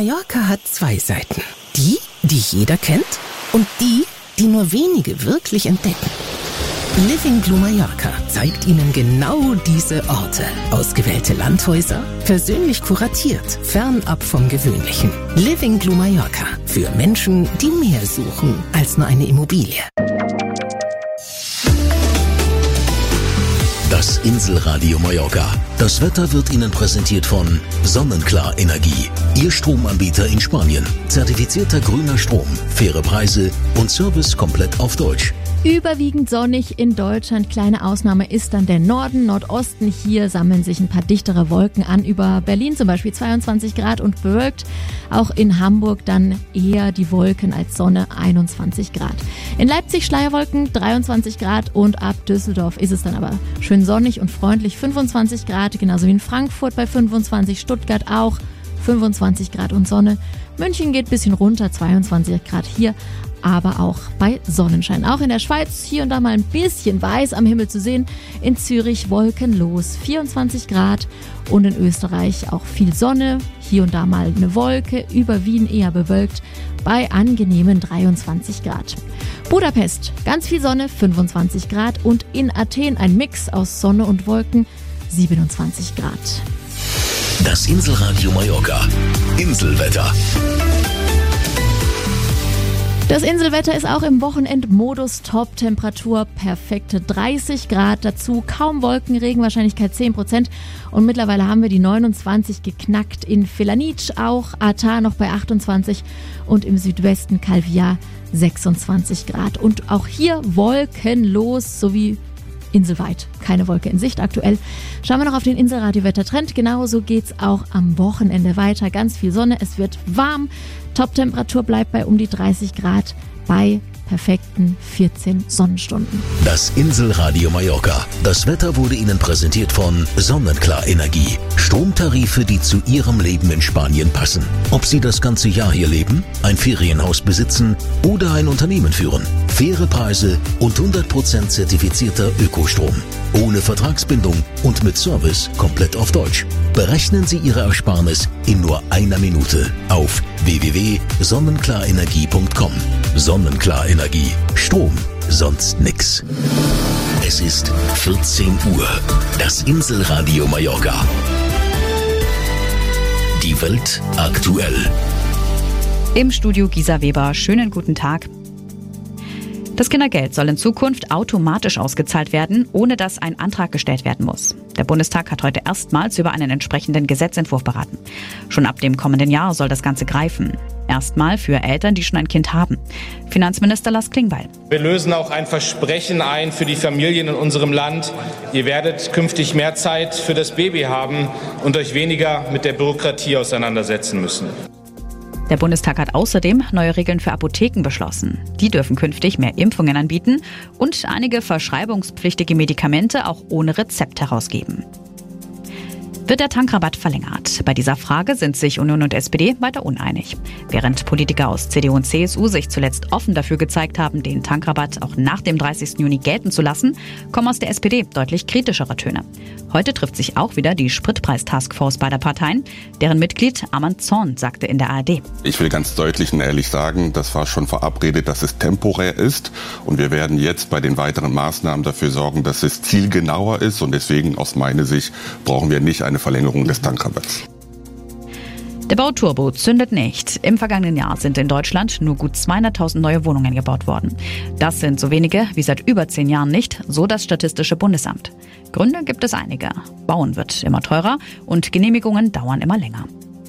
Mallorca hat zwei Seiten. Die jeder kennt und die nur wenige wirklich entdecken. Living Blue Mallorca zeigt Ihnen genau diese Orte. Ausgewählte Landhäuser, persönlich kuratiert, fernab vom Gewöhnlichen. Living Blue Mallorca. Für Menschen, die mehr suchen als nur eine Immobilie. Das Inselradio Mallorca. Das Wetter wird Ihnen präsentiert von Sonnenklar Energie. Ihr Stromanbieter in Spanien. Zertifizierter grüner Strom, faire Preise und Service komplett auf Deutsch. Überwiegend sonnig in Deutschland. Kleine Ausnahme ist dann der Norden, Nordosten. Hier sammeln sich ein paar dichtere Wolken an. Über Berlin zum Beispiel 22 Grad und bewölkt. Auch in Hamburg dann eher die Wolken als Sonne, 21 Grad. In Leipzig Schleierwolken, 23 Grad und ab Düsseldorf ist es dann aber schön sonnig und freundlich, 25 Grad. Genauso wie in Frankfurt bei 25, Stuttgart auch 25 Grad und Sonne. München geht ein bisschen runter, 22 Grad hier. Aber auch bei Sonnenschein. Auch in der Schweiz hier und da mal ein bisschen weiß am Himmel zu sehen. In Zürich wolkenlos, 24 Grad. Und in Österreich auch viel Sonne, hier und da mal eine Wolke. Über Wien eher bewölkt bei angenehmen 23 Grad. Budapest, ganz viel Sonne, 25 Grad. Und in Athen ein Mix aus Sonne und Wolken, 27 Grad. Das Inselradio Mallorca. Inselwetter. Das Inselwetter ist auch im Wochenendmodus top, Temperatur perfekte 30 Grad, dazu kaum Wolken, Regenwahrscheinlichkeit 10% und mittlerweile haben wir die 29 geknackt in Felanitsch, auch Atar noch bei 28 und im Südwesten Calviá 26 Grad und auch hier wolkenlos sowie inselweit. Keine Wolke in Sicht aktuell. Schauen wir noch auf den Inselradio-Wettertrend. Genauso geht's auch am Wochenende weiter. Ganz viel Sonne, es wird warm. Top-Temperatur bleibt bei um die 30 Grad bei perfekten 14 Sonnenstunden. Das Inselradio Mallorca. Das Wetter wurde Ihnen präsentiert von Sonnenklar Energie. Stromtarife, die zu Ihrem Leben in Spanien passen. Ob Sie das ganze Jahr hier leben, ein Ferienhaus besitzen oder ein Unternehmen führen. Faire Preise und 100% zertifizierter Ökostrom. Ohne Vertragsbindung und mit Service komplett auf Deutsch. Berechnen Sie Ihre Ersparnis in nur einer Minute auf www.sonnenklarenergie.com. Sonnenklar Energie. Strom, sonst nix. Es ist 14 Uhr. Das Inselradio Mallorca. Die Welt aktuell. Im Studio Gisa Weber. Schönen guten Tag. Das Kindergeld soll in Zukunft automatisch ausgezahlt werden, ohne dass ein Antrag gestellt werden muss. Der Bundestag hat heute erstmals über einen entsprechenden Gesetzentwurf beraten. Schon ab dem kommenden Jahr soll das Ganze greifen. Erstmal für Eltern, die schon ein Kind haben. Finanzminister Lars Klingbeil. Wir lösen auch ein Versprechen ein für die Familien in unserem Land. Ihr werdet künftig mehr Zeit für das Baby haben und euch weniger mit der Bürokratie auseinandersetzen müssen. Der Bundestag hat außerdem neue Regeln für Apotheken beschlossen. Die dürfen künftig mehr Impfungen anbieten und einige verschreibungspflichtige Medikamente auch ohne Rezept herausgeben. Wird der Tankrabatt verlängert? Bei dieser Frage sind sich Union und SPD weiter uneinig. Während Politiker aus CDU und CSU sich zuletzt offen dafür gezeigt haben, den Tankrabatt auch nach dem 30. Juni gelten zu lassen, kommen aus der SPD deutlich kritischere Töne. Heute trifft sich auch wieder die Spritpreis-Taskforce beider Parteien. Deren Mitglied Arman Zorn sagte in der ARD: Ich will ganz deutlich und ehrlich sagen, das war schon verabredet, dass es temporär ist. Und wir werden jetzt bei den weiteren Maßnahmen dafür sorgen, dass es zielgenauer ist. Und deswegen aus meiner Sicht brauchen wir nicht eine Verlängerung des Tankrabatts. Der Bauturbo zündet nicht. Im vergangenen Jahr sind in Deutschland nur gut 200.000 neue Wohnungen gebaut worden. Das sind so wenige wie seit über 10 Jahren nicht, so das Statistische Bundesamt. Gründe gibt es einige. Bauen wird immer teurer und Genehmigungen dauern immer länger.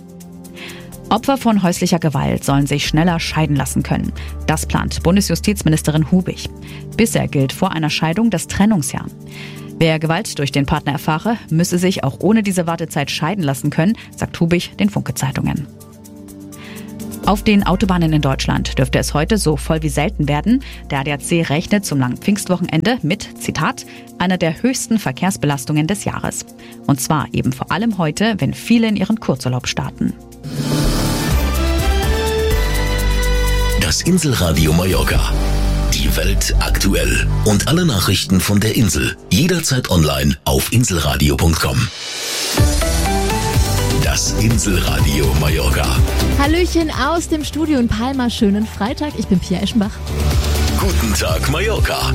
Opfer von häuslicher Gewalt sollen sich schneller scheiden lassen können. Das plant Bundesjustizministerin Hubig. Bisher gilt vor einer Scheidung das Trennungsjahr. Wer Gewalt durch den Partner erfahre, müsse sich auch ohne diese Wartezeit scheiden lassen können, sagt Hubig den Funke-Zeitungen. Auf den Autobahnen in Deutschland dürfte es heute so voll wie selten werden. Der ADAC rechnet zum langen Pfingstwochenende mit, Zitat, einer der höchsten Verkehrsbelastungen des Jahres. Und zwar eben vor allem heute, wenn viele in ihren Kurzurlaub starten. Das Inselradio Mallorca. Die Welt aktuell. Und alle Nachrichten von der Insel. Jederzeit online auf inselradio.com. Das Inselradio Mallorca. Hallöchen aus dem Studio in Palma. Schönen Freitag. Ich bin Pia Eschenbach. Guten Tag, Mallorca.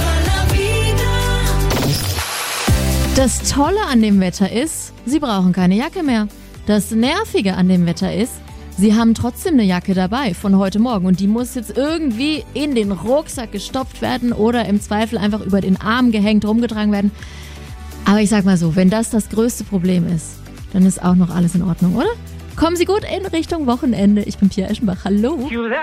Das Tolle an dem Wetter ist, Sie brauchen keine Jacke mehr. Das Nervige an dem Wetter ist, Sie haben trotzdem eine Jacke dabei von heute Morgen und die muss jetzt irgendwie in den Rucksack gestopft werden oder im Zweifel einfach über den Arm gehängt, rumgetragen werden. Aber ich sag mal so, wenn das größte Problem ist, dann ist auch noch alles in Ordnung, oder? Kommen Sie gut in Richtung Wochenende. Ich bin Pia Eschenbach. Hallo.